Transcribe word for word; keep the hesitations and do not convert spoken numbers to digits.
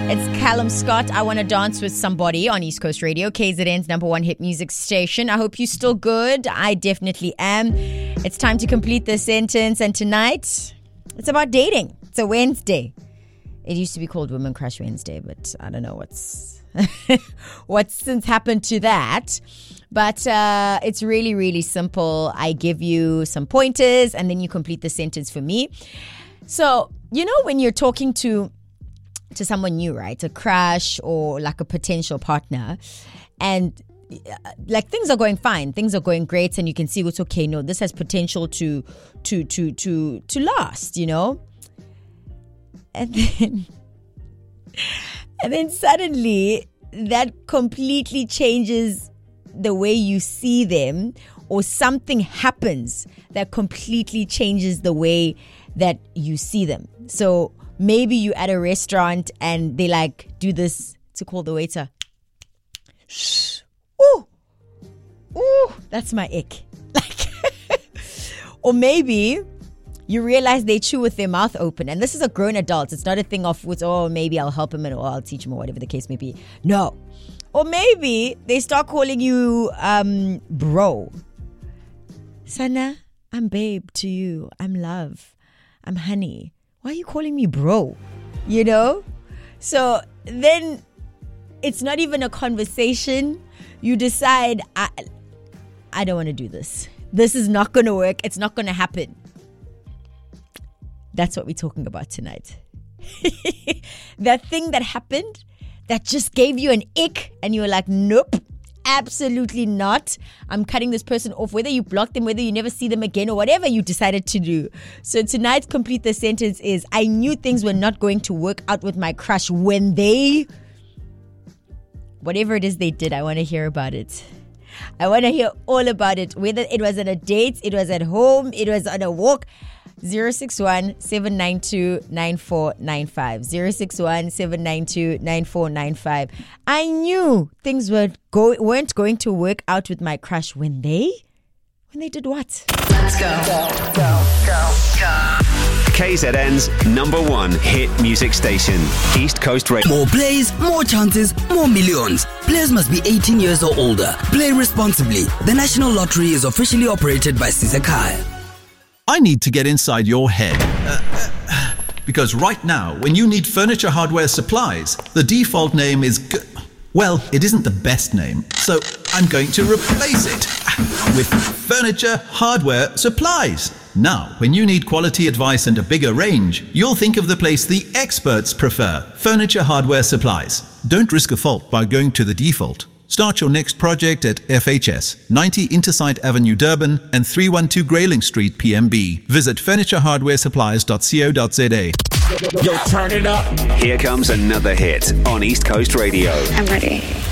It's Callum Scott. I Want to Dance with Somebody on East Coast Radio, K Z N's number one hit music station. I hope you're still good. I definitely am. It's time to complete the sentence. And tonight, it's about dating. It's a Wednesday. It used to be called Women Crush Wednesday, but I don't know what's what's since happened to that. But uh, it's really, really simple. I give you some pointers and then you complete the sentence for me. So, you know, when you're talking to to someone new, right? A crush or like a potential partner, and uh, like things are going fine, things are going great, and you can see what's okay. No, this has potential to to to to to last, you know. And then and then suddenly that completely changes the way you see them, or something happens that completely changes the way that you see them. So maybe you at a restaurant and they like do this to call the waiter. Shh. Ooh. Ooh. That's my ick. Like, or maybe you realize they chew with their mouth open. And this is a grown adult. It's not a thing of, oh, maybe I'll help him or I'll teach him or whatever the case may be. No. Or maybe they start calling you um, bro. Sana, I'm babe to you. I'm love. I'm honey. Why are you calling me bro? You know? So then it's not even a conversation. You decide, I, I don't want to do this. This is not going to work. It's not going to happen. That's what we're talking about tonight. That thing that happened that just gave you an ick and you were like, nope, absolutely not. I'm cutting this person off, whether you block them, whether you never see them again, or whatever you decided to do. So tonight's complete the sentence is, I knew things were not going to work out with my crush when they, whatever it is they did, I want to hear about it. I want to hear all about it. Whether it was at a date, it was at home, it was on a walk. zero six one, seven nine two, nine four nine five. zero six one, seven nine two, nine four nine five. I knew things were go- weren't going to work out with my crush when they... When they did what? Let's go. Go, go, go, go. K Z N's number one hit music station, East Coast Radio. More plays, more chances, more millions. Players must be eighteen years or older. Play responsibly. The National Lottery is officially operated by Sisakai. I need to get inside your head. Uh, uh, because right now, when you need furniture hardware supplies, the default name is... G- well, it isn't the best name, so I'm going to replace it with Furniture Hardware Supplies. Now, when you need quality advice and a bigger range, you'll think of the place the experts prefer, Furniture Hardware Supplies. Don't risk a fault by going to the default. Start your next project at F H S, ninety Intersite Avenue, Durban, and three one two Grayling Street, P M B. Visit furniture hardware supplies dot co dot za. Yo, turn it up. Here comes another hit on East Coast Radio. I'm ready.